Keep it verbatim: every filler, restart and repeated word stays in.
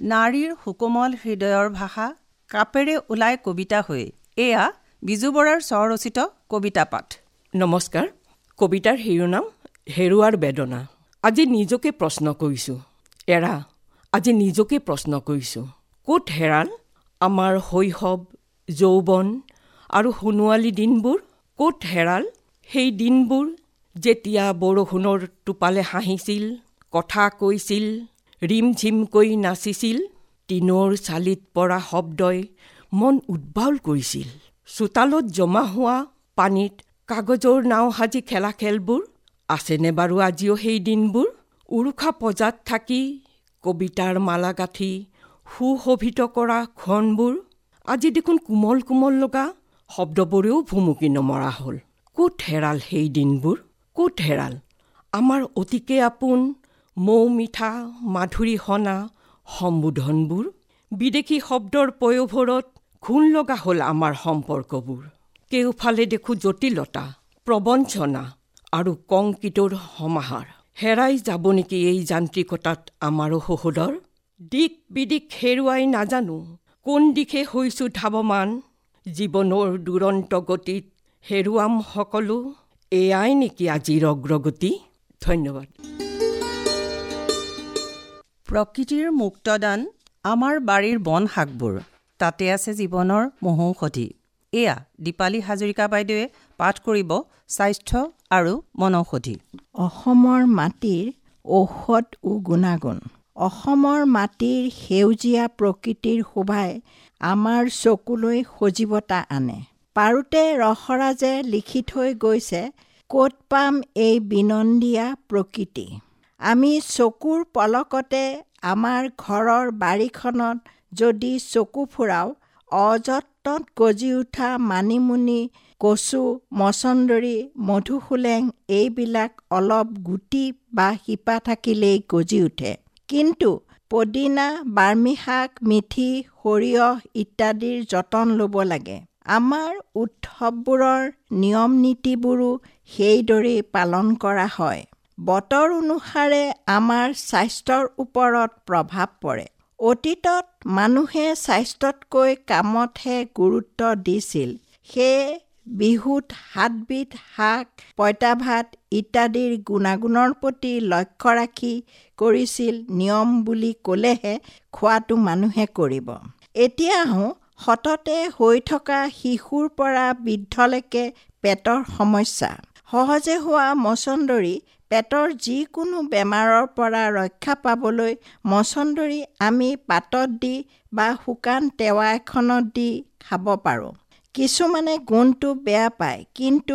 নাৰীৰ সুকোমল হৃদয়ৰ ভাষা কাপেৰে ওলাই কবিতা হৈ এয়া বিজু বৰাৰ স্বৰচিত কবিতা পাঠ। নমস্কাৰ। কবিতাৰ শিৰোনাম হেৰুৱাৰ বেদনা। আজি নিজকে প্ৰশ্ন কৰিছোঁ, এৰা আজি নিজকে প্ৰশ্ন কৰিছোঁ, ক'ত হেৰাল আমাৰ শৈশৱ, যৌৱন আৰু সোণোৱালী দিনবোৰ? ক'ত হেৰাল সেই দিনবোৰ যেতিয়া বৰষুণৰ টোপালে হাঁহিছিল, কথা কৈছিল, ৰিম ঝিমকৈ নাচিছিল, টিনৰ চালিত পৰা শব্দই মন উদ্বাউল কৰিছিল, চোতালত জমা হোৱা পানীত কাগজৰ নাও সাজি খেলা খেলবোৰ? আছেনে বাৰু আজিও সেই দিনবোৰ? উৰুষা পজাত থাকি কবিতাৰ মালা গাঁঠি সুশোভিত কৰা ক্ষণবোৰ? আজি দেখোন কোমল কোমল লগা শব্দবোৰেও ভুমুকি নমৰা হ'ল। ক'ত হেৰাল সেই দিনবোৰ? ক'ত হেৰাল আমাৰ অতিকে আপোন মৌ মিঠা মাধুৰী সনা সম্বোধনবোৰ? বিদেশী শব্দৰ পয়োভৰত ঘূণ লগা হ'ল আমাৰ সম্পৰ্কবোৰ। কেওফালে দেখোঁ জটিলতা, প্ৰবঞ্চনা আৰু কংকিতৰ সমাহাৰ। হেৰাই যাব নেকি এই যান্ত্ৰিকতাত আমাৰো সহোদৰ? দিক বিদিক হেৰুৱাই নাজানো কোন দিশে হৈছোঁ ধাৱমান, জীৱনৰ দুৰন্ত গতিত হেৰুৱাম সকলো, এয়াই নেকি আজিৰ অগ্ৰগতি? ধন্যবাদ। প্ৰকৃতিৰ মুক্তদান আমাৰ বাৰীৰ বন শাকবোৰ, তাতে আছে জীৱনৰ মহৌষধি। এয়া দীপালী হাজৰিকা বাইদেৱে পাঠ কৰিব স্বাস্থ্য আৰু বনৌষধি। অসমৰ মাটিৰ ঔষধ ও গুণাগুণ। অসমৰ মাটিৰ সেউজীয়া প্ৰকৃতিৰ শোভাই আমাৰ চকুলৈ সজীৱতা আনে। পাৰোতে ৰসৰাজে লিখি থৈ গৈছে, ক'ত পাম এই বিনন্দীয়া প্ৰকৃতি। আমি চকুৰ পলকতে আমাৰ ঘৰৰ বাৰীখনত যদি চকু ফুৰাও, অযত্নত গজি উঠা মানিমুনি, কচু, মচন্দৰী, মধুসোলেং এইবিলাক অলপ গুটি বা শিপা থাকিলেই গজি উঠে। কিন্তু পদিনা, বাৰ্মি শাক, মেথি, সৰিয়হ ইত্যাদিৰ যতন ল'ব লাগে। আমাৰ উৎসৱবোৰৰ নিয়ম নীতিবোৰো সেইদৰেই পালন কৰা হয়। বতৰ অনুসাৰে আমাৰ স্বাস্থ্যৰ ওপৰত প্ৰভাৱ পৰে। অতীতত মানুহে স্বাস্থ্যতকৈ কামতহে গুৰুত্ব দিছিল। সেয়ে বিহুত সাতবিধ শাক, পঁইতা ভাত ইত্যাদিৰ গুণাগুণৰ প্ৰতি লক্ষ্য ৰাখি কৰিছিল নিয়ম বুলি ক'লেহে খোৱাটো মানুহে কৰিব। এতিয়া আহোঁ সততে হৈ থকা শিশুৰ পৰা বৃদ্ধলৈকে পেটৰ সমস্যা। সহজে হোৱা মচন্দৰী পেটৰ যিকোনো বেমাৰৰ পৰা ৰক্ষা পাবলৈ মচন্দৰী আমি পাতত দি বা শুকান টেৱা এখনত দি খাব পাৰোঁ। কিছুমানে গোন্ধটো বেয়া পায়, কিন্তু